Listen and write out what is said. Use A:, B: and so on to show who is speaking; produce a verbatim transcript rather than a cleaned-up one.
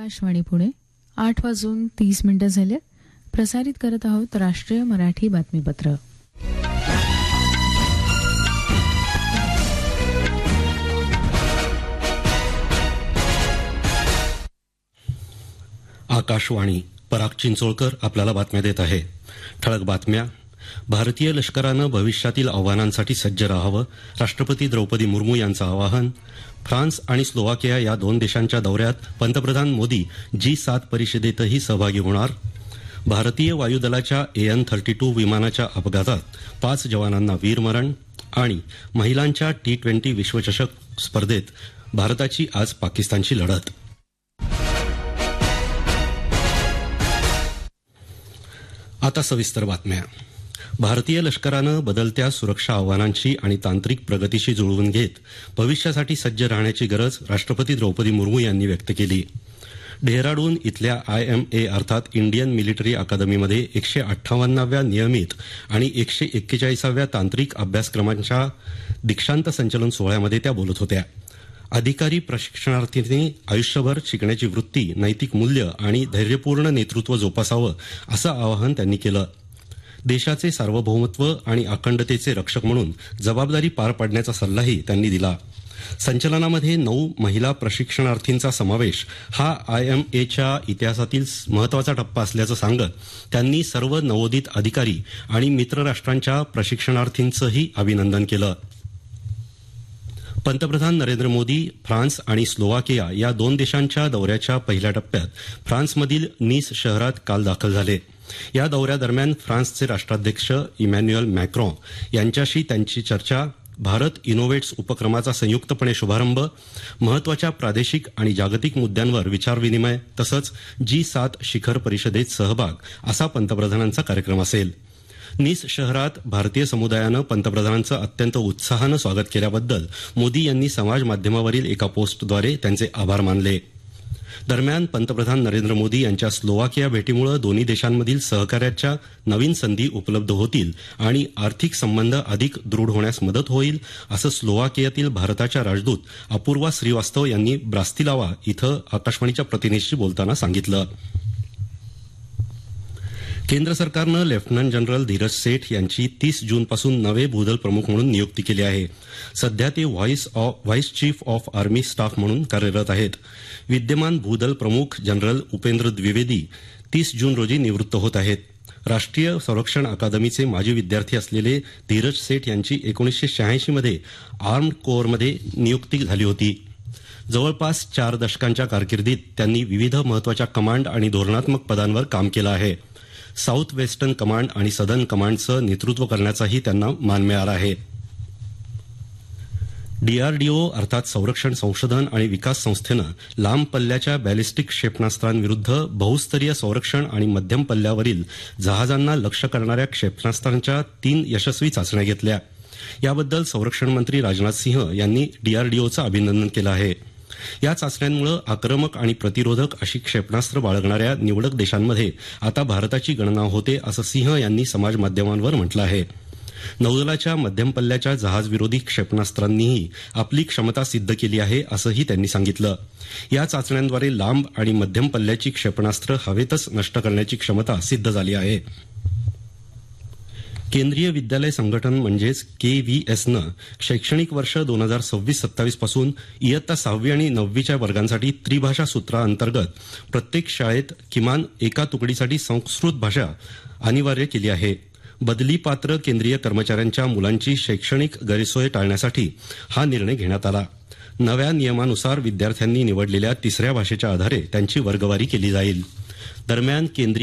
A: आकाशवाणी पुणे आठ वाजून तीस मिनिटं झाले. प्रसारित करत आहोत राष्ट्रीय मराठी बातमीपत्र.
B: आकाशवाणी. पराग चिंचोळकर आपल्याला बातम्या देत आहे. ठळक बातम्या. भारतीय लष्करानं भविष्यातील आव्हानांसाठी सज्ज राहावं, राष्ट्रपती द्रौपदी मुर्मू यांचं आवाहन. फ्रान्स आणि स्लोवाकिया या दोन देशांच्या दौऱ्यात पंतप्रधान मोदी जी सात परिषदेतही सहभागी होणार. भारतीय वायुदलाच्या ए एन थर्टी टू विमानाच्या अपघातात पाच जवानांना वीरमरण. आणि महिलांच्या टी ट्वेंटी विश्वचषक स्पर्धेत भारताची आज पाकिस्तानची लढत. आता सविस्तर बातम्या. भारतीय लष्करानं बदलत्या सुरक्षा आव्हानांशी आणि तांत्रिक प्रगतीशी जुळवून घेत भविष्यासाठी सज्ज राहण्याची गरज राष्ट्रपती द्रौपदी मुर्मू यांनी व्यक्त केली. डेहराडून इथल्या आय एम ए अर्थात इंडियन मिलिटरी अकादमीमध्ये एकशे अठ्ठावन्नाव्या नियमित आणि एकशे एक्केचाळीसाव्या तांत्रिक अभ्यासक्रमांच्या दीक्षांत संचलन सोहळ्यामध्ये त्या बोलत होत्या. अधिकारी प्रशिक्षणार्थींनी आयुष्यभर शिकण्याची वृत्ती, नैतिक मूल्य आणि धैर्यपूर्ण नेतृत्व जोपासावं असं आवाहन त्यांनी केलं. देशाचे सार्वभौमत्व आणि अखंडतेचे रक्षक म्हणून जबाबदारी पार पाडण्याचा सल्लाही त्यांनी दिला. संचलनामध्ये नऊ महिला प्रशिक्षणार्थींचा समावेश हा आय एम एच्या इतिहासातील महत्वाचा टप्पा असल्याचं सांगत त्यांनी सर्व नवोदित अधिकारी आणि मित्र राष्ट्रांच्या प्रशिक्षणार्थींचंही अभिनंदन केलं. पंतप्रधान नरेंद्र मोदी फ्रान्स आणि स्लोवाकिया या दोन देशांच्या दौऱ्याच्या पहिल्या टप्प्यात फ्रान्समधील नीस शहरात काल दाखल झाले. या दौऱ्यादरम्यान फ्रान्सचे राष्ट्राध्यक्ष इमॅन्युएल मॅक्रॉन यांच्याशी त्यांची चर्चा, भारत इनोव्हेट्स उपक्रमाचा संयुक्तपणे शुभारंभ, महत्वाच्या प्रादेशिक आणि जागतिक मुद्द्यांवर विचारविनिमय तसंच जी सात शिखर परिषदेत सहभाग असा पंतप्रधानांचा कार्यक्रम असेल. नीस शहरात भारतीय समुदायानं पंतप्रधानांचं अत्यंत उत्साहानं स्वागत केल्याबद्दल मोदी यांनी समाज माध्यमावरील एका पोस्टद्वारे त्यांचे आभार मानले. दरम्यान पंतप्रधान नरेंद्र मोदी यांच्या स्लोवाकिया भेटीमुळे दोन्ही देशांमधील सहकार्याच्या नवीन संधी उपलब्ध होतील आणि आर्थिक संबंध अधिक दृढ होण्यास मदत होईल असं स्लोवाकियातील भारताच्या राजदूत अपूर्वा श्रीवास्तव यांनी ब्रास्तिलावा इथं आकाशवाणीच्या प्रतिनिधीशी बोलताना सांगितलं. केंद्र सरकारनं लेफ्टनंट जनरल धीरज सेठ यांची तीस जूनपासून नवे भूदल प्रमुख म्हणून नियुक्ती केली आहे. सध्या ते vice vice chief of army staff म्हणून कार्यरत आहेत. विद्यमान भूदल प्रमुख जनरल उपेंद्र द्विवेदी तीस जून रोजी निवृत्त होत आहेत. राष्ट्रीय संरक्षण अकादमीचे माजी विद्यार्थी असलेले धीरज सेठ यांची एकोणीसशे शहाऐंशी मध्ये आर्म्ड कोअरमध्ये नियुक्ती झाली होती. जवळपास चार दशकांच्या कारकिर्दीत त्यांनी विविध महत्वाच्या कमांड आणि धोरणात्मक पदांवर काम केलं आहे. साऊथ वेस्टर्न कमांड आणि सदर्न कमांडचं नेतृत्व करण्याचाही त्यांना मान मिळाला आहे. डीआरडीओ अर्थात संरक्षण संशोधन आणि विकास संस्थेनं लांब पल्ल्याच्या बॅलिस्टिक क्षेपणास्त्रांविरुद्ध बहुस्तरीय संरक्षण आणि मध्यम पल्ल्यावरील जहाजांना लक्ष्य करणाऱ्या क्षेपणास्त्रांच्या तीन यशस्वी चाचण्या घेतल्या. याबद्दल संरक्षण मंत्री राजनाथ सिंह यांनी डीआरडीओचं अभिनंदन केलं आहे. या चाचण्यांमुळे आक्रमक आणि प्रतिरोधक अशी क्षेपणास्त्र बाळगणाऱ्या निवडक देशांमध्ये आता भारताची गणना होते असं सिंह यांनी समाज माध्यमांवर म्हटलं आहे. नौदलाच्या मध्यम पल्ल्याच्या जहाजविरोधी क्षेपणास्त्रांनीही आपली क्षमता सिद्ध केली आहे असंही त्यांनी सांगितलं. या चाचण्यांद्वारे लांब आणि मध्यम पल्ल्याची क्षेपणास्त्र हवेतच नष्ट करण्याची क्षमता सिद्ध झाली आहे. केंद्रीय विद्यालय संघटन म्हणजेच के व्ही एसनं शैक्षणिक वर्ष दोन हजार सव्वीस सत्तावीस पासून इयत्ता सहावी आणि नववीच्या वर्गांसाठी त्रिभाषा सूत्राअंतर्गत प्रत्येक शाळेत किमान एका तुकडीसाठी संस्कृत भाषा अनिवार्य केली आहे. बदली पात्र केंद्रीय कर्मचाऱ्यांच्या मुलांची शैक्षणिक गैरसोय टाळण्यासाठी हा निर्णय घेण्यात आला. नव्या नियमानुसार विद्यार्थ्यांनी निवडलेल्या तिसऱ्या भाषेच्या आधारे त्यांची वर्गवारी केली जाईल. दरम्यान केंद्रीय